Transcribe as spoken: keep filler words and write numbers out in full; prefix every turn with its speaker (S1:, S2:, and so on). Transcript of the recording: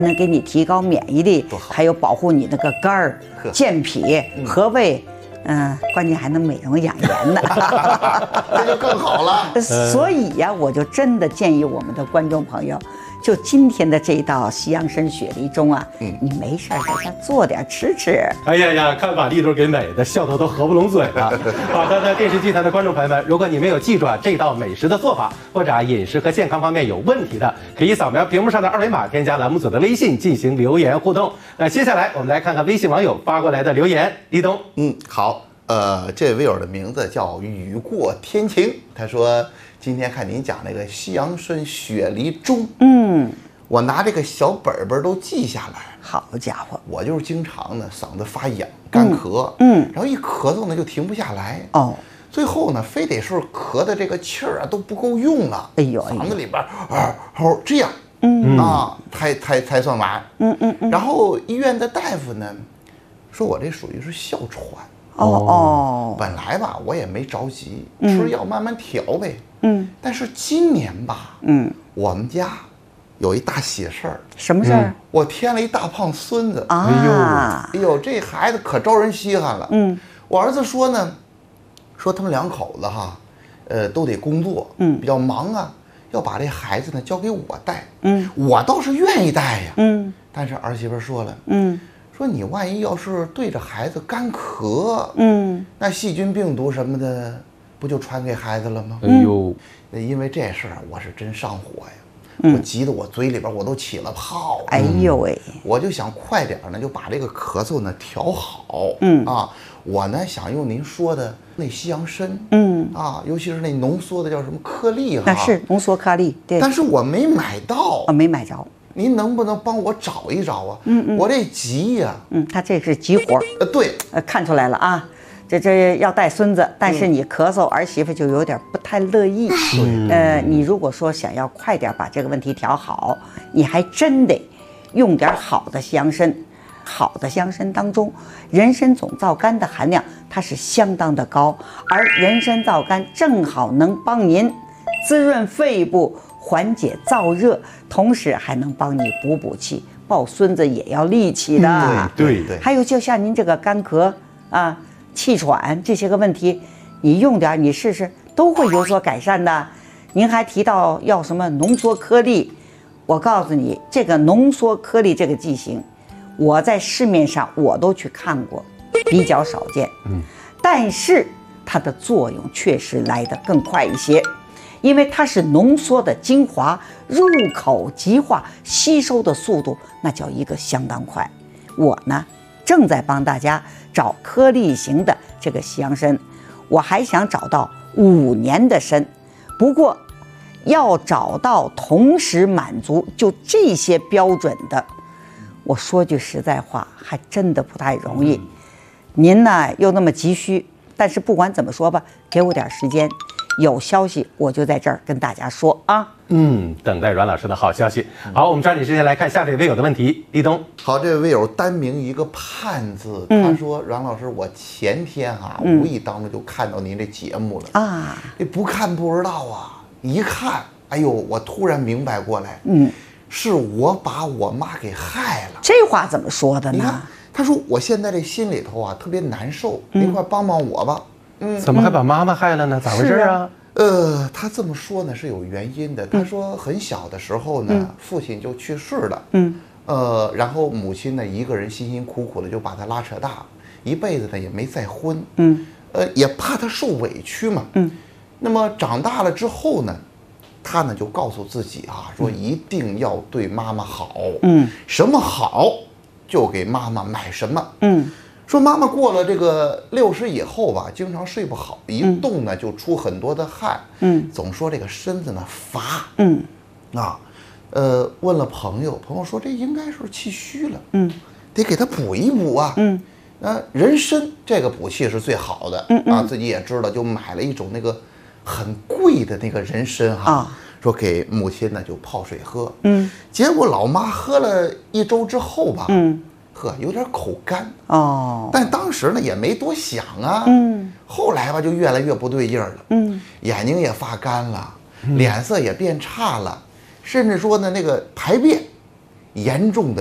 S1: 能给你提高免疫力，还有保护你那个肝儿、健脾、和胃。嗯，关键还能美容养颜呢，
S2: 这就更好了。
S1: 所以呀，我就真的建议我们的观众朋友，就今天的这一道西洋参雪梨盅啊，嗯，你没事在家做点吃吃。
S3: 哎呀呀，看把力度给美的，笑得都合不拢嘴了。好的，那电视机前的观众朋友们，如果你没有记住啊这道美食的做法，或者啊饮食和健康方面有问题的，可以扫描屏幕上的二维码，添加栏目组的微信进行留言互动。那接下来我们来看看微信网友发过来的留言。立冬，
S2: 嗯，好。呃，这位友的名字叫雨过天晴，他说今天看您讲那个西洋参雪梨盅，嗯，我拿这个小本本都记下来。
S1: 好家伙，
S2: 我就是经常呢嗓子发痒、干咳，嗯，然后一咳嗽呢就停不下来，哦，最后呢非得是咳的这个气儿啊都不够用了，哎呦，嗓子里边啊哦这样，嗯啊才才才算完，嗯嗯嗯，然后医院的大夫呢说我这属于是哮喘。哦哦，本来吧，我也没着急，吃药慢慢调呗。嗯，但是今年吧，嗯，我们家有一大喜事儿。
S1: 什么事儿？
S2: 我添了一大胖孙子。哎呦，哎呦，这孩子可招人稀罕了。嗯，我儿子说呢，说他们两口子哈，呃，都得工作，嗯，比较忙啊，要把这孩子呢交给我带。嗯，我倒是愿意带呀。嗯，但是儿媳妇说了，嗯。说你万一要是对着孩子干咳，嗯，那细菌病毒什么的，不就传给孩子了吗？哎呦，那因为这事儿我是真上火呀，嗯、我急得我嘴里边我都起了泡。
S1: 哎呦喂！
S2: 我就想快点呢，就把这个咳嗽呢调好。嗯啊，我呢想用您说的那西洋参，嗯啊，尤其是那浓缩的叫什么颗粒哈，
S1: 那是浓缩颗粒，对。
S2: 但是我没买到
S1: 啊，没买着。
S2: 您能不能帮我找一找啊？嗯嗯，我这急呀、啊。
S1: 嗯，他这是急活。
S2: 呃，对，
S1: 呃，看出来了啊，这这要带孙子，但是你咳嗽，儿媳妇就有点不太乐意。嗯、呃，你如果说想要快点把这个问题调好，你还真得用点好的西洋参。好的西洋参当中，人参总皂苷的含量它是相当的高，而人参皂苷正好能帮您滋润肺部。缓解燥热，同时还能帮你补补气，抱孙子也要力气的。
S2: 嗯、对对对。
S1: 还有就像您这个干咳啊、气喘这些个问题，你用点你试试，都会有所改善的。您还提到要什么浓缩颗粒，我告诉你，这个浓缩颗粒这个剂型，我在市面上我都去看过，比较少见。嗯。但是它的作用确实来得更快一些。因为它是浓缩的精华，入口即化，吸收的速度那叫一个相当快。我呢正在帮大家找颗粒型的这个西洋参，我还想找到五年的参，不过要找到同时满足就这些标准的，我说句实在话，还真的不太容易。您呢又那么急需，但是不管怎么说吧，给我点时间。有消息我就在这儿跟大家说啊。
S3: 嗯，等待阮老师的好消息。好，我们抓紧时间来看下位微友的问题。立冬，
S2: 好，这位微友单名一个盼字，嗯、他说阮老师，我前天啊、嗯、无意当中就看到您这节目了啊，这不看不知道啊，一看，哎呦，我突然明白过来，嗯，是我把我妈给害了。
S1: 这话怎么说的呢？
S2: 他说我现在这心里头啊特别难受，您、嗯、快帮帮我吧。
S3: 嗯，怎么还把妈妈害了呢？咋回事啊？
S2: 呃，他这么说呢是有原因的。他说很小的时候呢，嗯、父亲就去世了。嗯，呃，然后母亲呢一个人辛辛苦苦的就把他拉扯大，一辈子呢也没再婚。嗯，呃，也怕他受委屈嘛。嗯，那么长大了之后呢，他呢就告诉自己啊，说一定要对妈妈好。嗯，什么好就给妈妈买什么。嗯。说妈妈过了这个六十以后吧，经常睡不好，一动呢就出很多的汗，嗯，总说这个身子呢乏，嗯，啊，呃，问了朋友，朋友说这应该是气虚了，嗯，得给他补一补啊，嗯，啊，人参这个补气是最好的，嗯啊，自己也知道，就买了一种那个很贵的那个人参哈，啊，说给母亲呢就泡水喝，嗯，结果老妈喝了一周之后吧，嗯。呵，有点口干哦，但当时呢也没多想啊。嗯，后来吧就越来越不对劲儿了。嗯，眼睛也发干了，嗯、脸色也变差了，甚至说呢那个排便严重的